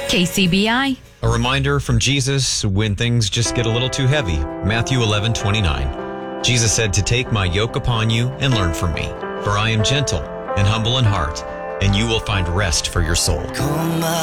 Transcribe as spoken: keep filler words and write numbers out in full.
K C B I. A reminder from Jesus when things just get a little too heavy. Matthew eleven twenty-nine. Jesus said to take my yoke upon you and learn from me, for I am gentle and humble in heart, and you will find rest for your soul.